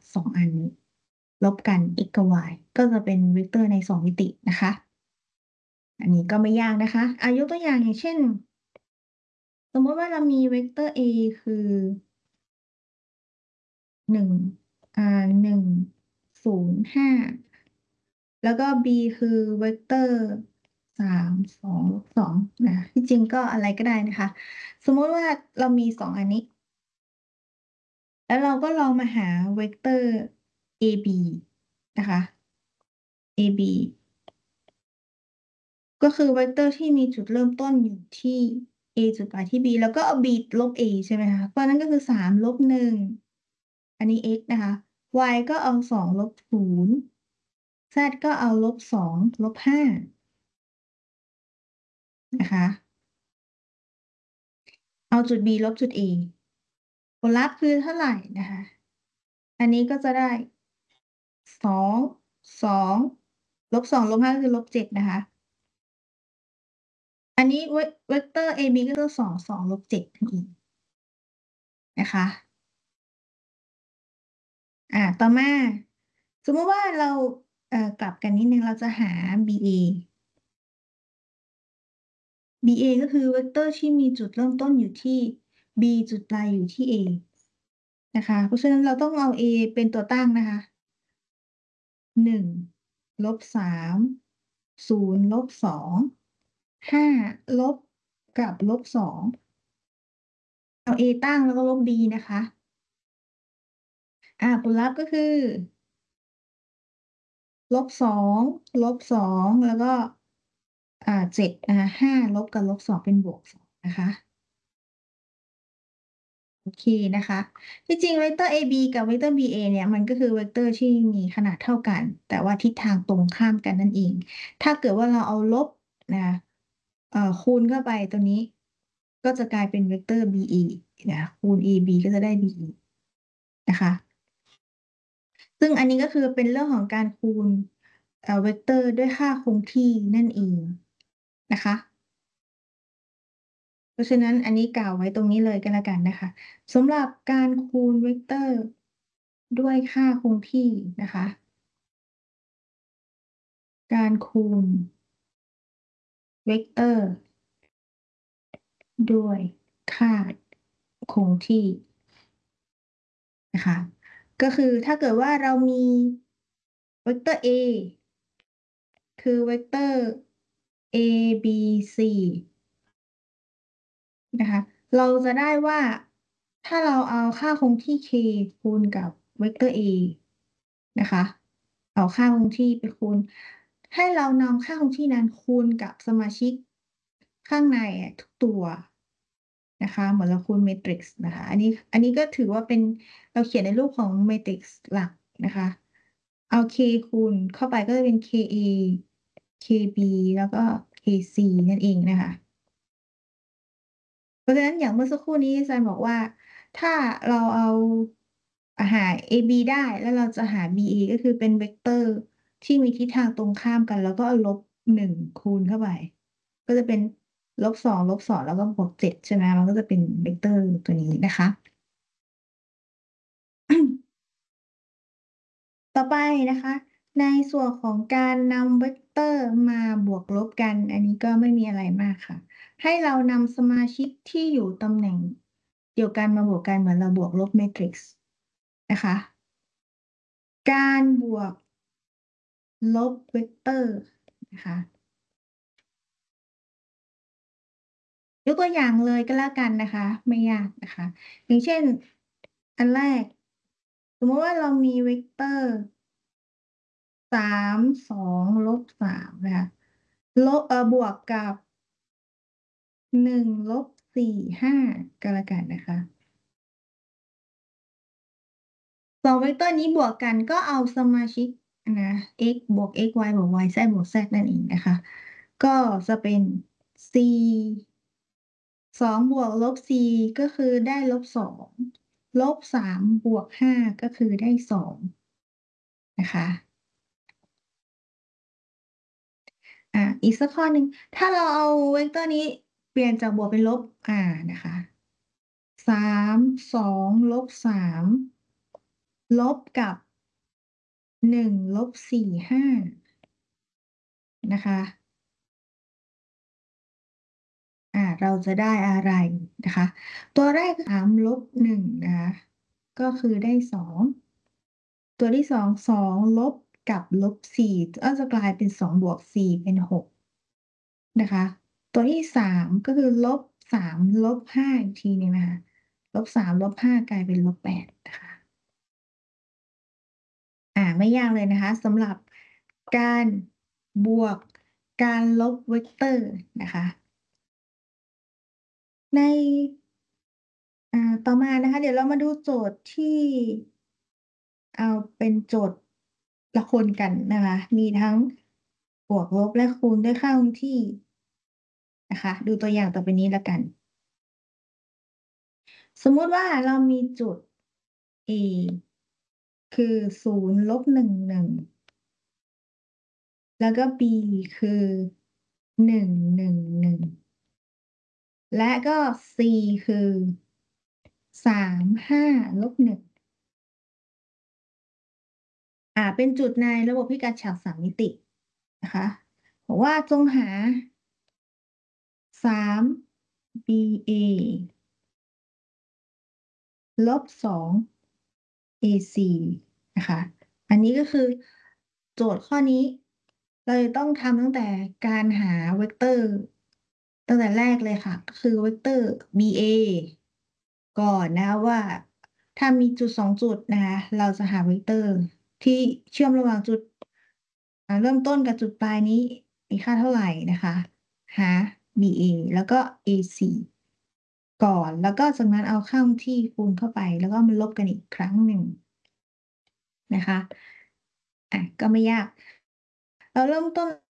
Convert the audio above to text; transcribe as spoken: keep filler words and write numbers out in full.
สองอันนี้ลบกัน x กับ y ก็จะเป็นเวกเตอร์ในสองมิตินะคะ อันนี้ก็ไม่ยากนะคะอายกตัวอย่างอย่างเช่น สมมติว่าเรามีเวกเตอร์ a คือหนึ่งอ่าหนึ่งศูนย์ห้าแล้วก็ b คือเวกเตอร์สามสองลบสองนะที่จริงก็อะไรก็ได้นะคะ สมมติว่าเรามีสองอันนี้ แล้วเราก็ลองมาหาเวกเตอร์ ab นะคะ ab ก็คือเวกเตอร์ที่มีจุดเริ่มต้นอยู่ที่ a จุดหมายที่ b แล้วก็เอา b ลบ a ใช่ไหมคะเพราะนั้นก็คือสามลบหนึ่งอันนี้ x นะคะ y ก็เอาสองลบศูนย์ z ก็เอาลบสองลบห้านะคะเอาจุด b ลบจุด a ผลลัพธ์คือเท่าไหร่นะคะอันนี้ก็จะได้สองสองลบสองลบห้าคือลบเจ็ดนะคะ อันนี้เวเวกเตอร์ a b ก็คือสองสองลบเจ็ดนั่นเองนะคะอ่าต่อมาสมมติว่าเราเอ่อกลับกันนิดนึงเราจะหา b a b a ก็คือเวกเตอร์ที่มีจุดเริ่มต้นอยู่ที่ b จุดปลายอยู่ที่ a นะคะเพราะฉะนั้นเราต้องเอา a เป็นตัวตั้งนะคะหนึ่งลบสามศูนย์ลบสองห้าลบกับลบสองเอา a ตั้งแล้วก็ลบ b นะคะอ่าผลลัพธ์ก็คือ ลบสองลบสองแล้วก็อ่าเจ็ดนะคะห้าลบกับลบสองเป็นบวกสองนะคะโอเคนะคะที่จริงเวกเตอร์ ab กับเวกเตอร์ ba เนี่ยมันก็คือเวกเตอร์ที่มีขนาดเท่ากันแต่ว่าทิศทางตรงข้ามกันนั่นเองถ้าเกิดว่าเราเอาลบนะเอ่อคูณเข้าไปตัวนี้ก็จะกลายเป็นเวกเตอร์ ba นะคูณ ab ก็จะได้ be นะคะซึ่งอันนี้ก็คือเป็นเรื่องของการคูณเอ่อเวกเตอร์ด้วยค่าคงที่นั่นเองนะคะ เพราะฉะนั้นอันนี้กล่าวไว้ตรงนี้เลยกันละกันนะคะสำหรับการคูณเวกเตอร์ด้วยค่าคงที่นะคะการคูณเวกเตอร์ด้วยค่าคงที่นะคะก็คือถ้าเกิดว่าเรามีเวกเตอร์ a คือเวกเตอร์ a b c นะคะเราจะได้ว่าถ้าเราเอาค่าคงที่ k คูณกับเวกเตอร์ a นะคะเอาค่าคงที่ไปคูณให้เรานำค่าคงที่นั้นคูณกับสมาชิกข้างในอะทุกตัวนะคะเหมือนเราคูณเมทริกซ์นะคะอันนี้อันนี้ก็ถือว่าเป็นเราเขียนในรูปของเมทริกซ์หลักนะคะเอา k คูณเข้าไปก็จะเป็น ka kb แล้วก็ kc นั่นเองนะคะ เพราะฉะนั้นอย่างเมื่อสักครู่นี้อาจารย์บอกว่าถ้าเราเอาอาหาร a b ได้แล้วเราจะหา b a ก็คือเป็นเวกเตอร์ที่มีทิศทางตรงข้ามกันแล้วก็เอาลบหนึ่งคูณเข้าไปก็จะเป็นลบสองลบสองแล้วก็บวกเจ็ดใช่ไหมมันก็จะเป็นเวกเตอร์ตัวนี้นะคะ ต่อไปนะคะในส่วนของการนำเวกเตอร์มาบวกลบกันอันนี้ก็ไม่มีอะไรมากค่ะให้เรานำสมาชิกที่อยู่ตำแหน่งเดียวกันมาบวกกันเหมือนเราบวกลบเมทริกซ์นะคะการบวกลบเวกเตอร์นะคะยกตัวอย่างเลยก็แล้วกันนะคะไม่ยากนะคะอย่างเช่นอันแรกสมมติว่าเรามีเวกเตอร์สามสองลบสามนะคะลบเออบวกกับ หนึ่งลบสี่ห้าก็แล้วกันนะคะสองเวกเตอร์นี้บวกกันก็เอาสมาชิกนะ x บวก x y บวก y z บวก z นั่นเองนะคะก็จะเป็น c สองบวกลบ c ก็คือได้ลบสองลบสามบวกห้าก็คือได้สองนะคะอ่าอีกสักข้อหนึ่งถ้าเราเอาเวกเตอร์นี้เปลี่ยนจากบวกเป็นลบอ่านะคะสามสองลบสามลบกับหนึ่งลบสี่ห้านะคะอ่าเราจะได้อะไรนะคะตัวแรกสามลบหนึ่งนะคะก็คือได้สองตัวที่สองสองลบกับลบสี่ก็จะกลายเป็นสองบวกสี่เป็นหกนะคะตัวที่สามก็คือลบสามลบห้าอีกทีหนึงนะคะลบสามลบห้ากลายเป็นลบแปดนะคะอ่าไม่ยากเลยนะคะสำหรับการบวกการลบเวกเตอร์นะคะในอ่าต่อมานะคะเดี๋ยวเรามาดูโจทย์ที่เอาเป็นโจทย์ละคนกันนะคะมีทั้งบวกลบและคูณด้วยค่าคงที่นะคะดูตัวอย่างต่อไปนี้แล้วกัน สมมุติว่าเรามีจุด A คือศูนย์ลบหนึ่งหนึ่งแล้วก็ B คือหนึ่งหนึ่งหนึ่งและก็ C คือสามห้าลบหนึ่งอ่าเป็นจุดในระบบพิกัดฉากสามมิตินะคะบอกว่าจงหาสาม บี เอ ลบสอง เอ ซี นะคะอันนี้ก็คือโจทย์ข้อนี้เราจะต้องทำตั้งแต่การหาเวกเตอร์ตั้งแต่แรกเลยค่ะก็คือเวกเตอร์ บี เอ ก่อนนะว่าถ้ามีจุดสองจุดนะคะเราจะหาเวกเตอร์ที่เชื่อมระหว่างจุดอ่าเริ่มต้นกับจุดปลายนี้มีค่าเท่าไหร่นะคะหา บี เอ แล้วก็ เอ ซี ก่อนแล้วก็จากนั้นเอาเข้าที่คูณเข้าไปแล้วก็มาลบกันอีกครั้งหนึ่งนะคะอ่ะก็ไม่ยากเราเริ่มต้น